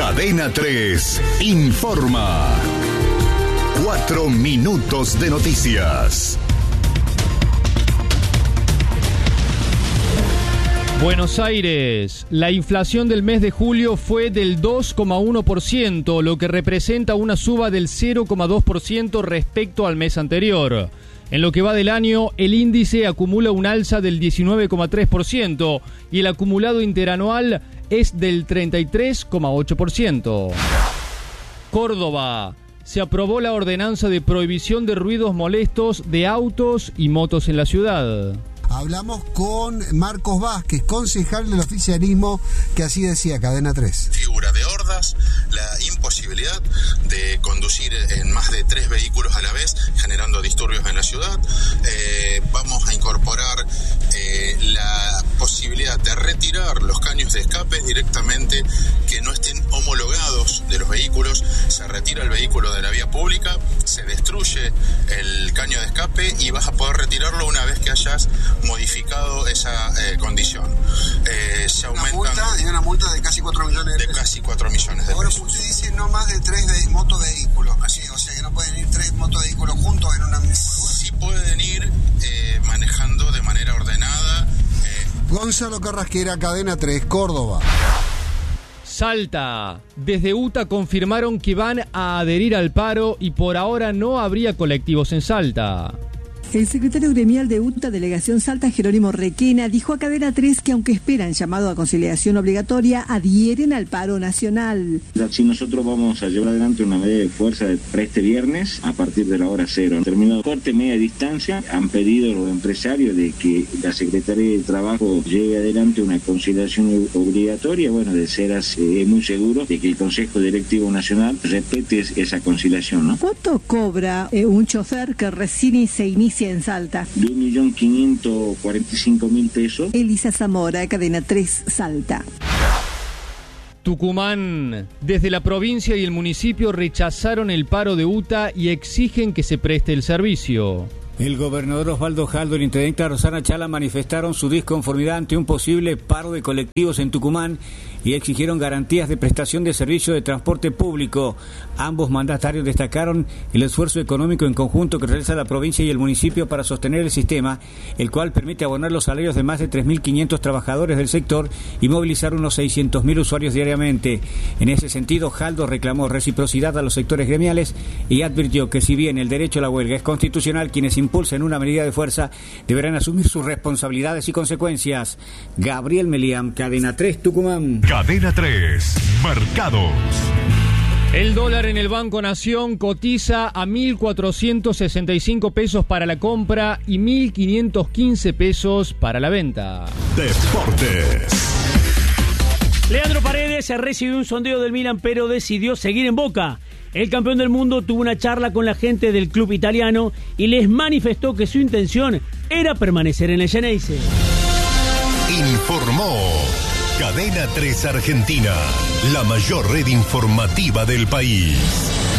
Cadena 3 informa. 4 minutos de noticias. Buenos Aires. La inflación del mes de julio fue del 2,1%, lo que representa una suba del 0,2% respecto al mes anterior. En lo que va del año, el índice acumula un alza del 19,3% y el acumulado interanual es del 33,8%. Córdoba. Se aprobó la ordenanza de prohibición de ruidos molestos de autos y motos en la ciudad. Hablamos con Marcos Vázquez, concejal del oficialismo, que así decía Cadena 3. Figura de hordas, la imposibilidad de conducir en más de 3 vehículos a la vez, generando disturbios en la ciudad. Vamos a incorporar la posibilidad de retirar los caños de escape directamente que no estén homologados de los vehículos. Se retira el vehículo de la vía pública, se destruye el caño de escape y vas a poder retirarlo una vez que hayas modificado esa condición. Se aumentan una multa de casi 4 millones de pesos. De casi 4 millones de Ahora pesos. usted dice no más de 3 motovehículos, así, o sea que no pueden ir 3 motovehículos juntos en una misma lugar. Sí pueden ir manejando de manera ordenada. Gonzalo Carrasquera, Cadena 3, Córdoba. Salta. Desde UTA confirmaron que van a adherir al paro y por ahora no habría colectivos en Salta. El secretario gremial de UTA, Delegación Salta, Jerónimo Requena, dijo a Cadena 3 que aunque esperan llamado a conciliación obligatoria, adhieren al paro nacional. Si nosotros vamos a llevar adelante una medida de fuerza para este viernes a partir de la hora 0. Terminado corte media distancia, han pedido los empresarios de que la Secretaría de Trabajo lleve adelante una conciliación obligatoria. Bueno, de ser así, es muy seguro de que el Consejo Directivo Nacional respete esa conciliación, ¿no? ¿Cuánto cobra un chofer que recién se inicia en Salta? 2.545.000 pesos. Elisa Zamora, Cadena 3, Salta. Tucumán. Desde la provincia y el municipio rechazaron el paro de UTA y exigen que se preste el servicio. El gobernador Osvaldo Jaldo y la intendenta Rosana Chala manifestaron su disconformidad ante un posible paro de colectivos en Tucumán y exigieron garantías de prestación de servicio de transporte público. Ambos mandatarios destacaron el esfuerzo económico en conjunto que realiza la provincia y el municipio para sostener el sistema, el cual permite abonar los salarios de más de 3.500 trabajadores del sector y movilizar unos 600.000 usuarios diariamente. En ese sentido, Jaldo reclamó reciprocidad a los sectores gremiales y advirtió que si bien el derecho a la huelga es constitucional, quienes impulsen una medida de fuerza deberán asumir sus responsabilidades y consecuencias. Gabriel Meliam, Cadena 3, Tucumán. Cadena 3, mercados. El dólar en el Banco Nación cotiza a 1.465 pesos para la compra y 1.515 pesos para la venta. Deportes. Leandro Paredes recibió un sondeo del Milan, pero decidió seguir en Boca. El campeón del mundo tuvo una charla con la gente del club italiano y les manifestó que su intención era permanecer en el Xeneize. Informó Cadena 3 Argentina, la mayor red informativa del país.